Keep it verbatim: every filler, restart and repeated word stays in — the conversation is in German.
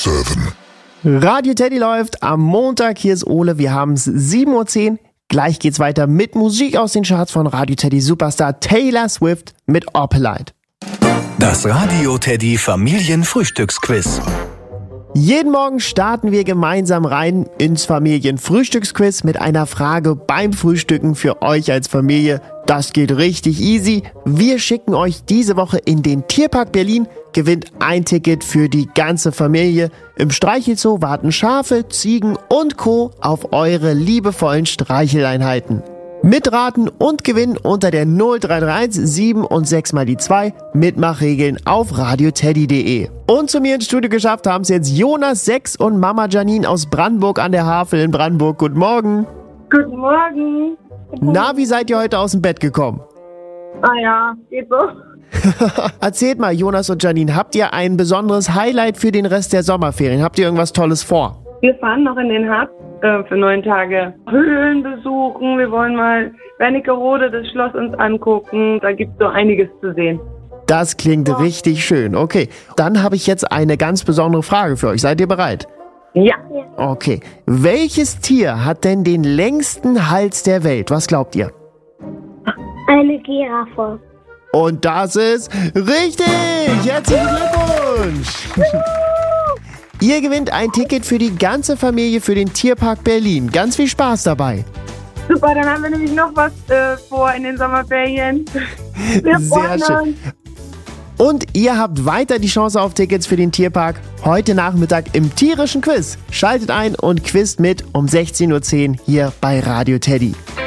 sieben. Radio Teddy läuft am Montag. Hier ist Ole. Wir haben es sieben Uhr zehn. Gleich geht's weiter mit Musik aus den Charts von Radio Teddy Superstar Taylor Swift mit Opalite. Das Radio Teddy Familienfrühstücksquiz. Jeden Morgen starten wir gemeinsam rein ins Familienfrühstücksquiz mit einer Frage beim Frühstücken für euch als Familie. Das geht richtig easy. Wir schicken euch diese Woche in den Tierpark Berlin. Gewinnt ein Ticket für die ganze Familie. Im Streichelzoo warten Schafe, Ziegen und Co. auf eure liebevollen Streicheleinheiten. Mitraten und gewinnen unter der null drei drei eins sieben und sechs mal die zwei. Mitmachregeln auf radioteddy punkt de. Und zu mir ins Studio geschafft haben es jetzt Jonas sechs und Mama Janine aus Brandenburg an der Havel in Brandenburg. Guten Morgen. Guten Morgen. Na, wie seid ihr heute aus dem Bett gekommen? Ah ja, geht so. Erzählt mal, Jonas und Janine, habt ihr ein besonderes Highlight für den Rest der Sommerferien? Habt ihr irgendwas Tolles vor? Wir fahren noch in den Harz äh, für neun Tage Höhlen besuchen. Wir wollen mal Wernigerode, das Schloss uns angucken. Da gibt es so einiges zu sehen. Das klingt ja richtig schön. Okay, dann habe ich jetzt eine ganz besondere Frage für euch. Seid ihr bereit? Ja. Okay, welches Tier hat denn den längsten Hals der Welt? Was glaubt ihr? Eine Giraffe. Und das ist richtig! Herzlichen Glückwunsch! Ihr gewinnt ein Ticket für die ganze Familie für den Tierpark Berlin. Ganz viel Spaß dabei. Super, dann haben wir nämlich noch was äh, vor in den Sommerferien. Wir Sehr schön. Und ihr habt weiter die Chance auf Tickets für den Tierpark heute Nachmittag im tierischen Quiz. Schaltet ein und quizt mit um sechzehn Uhr zehn hier bei Radio Teddy.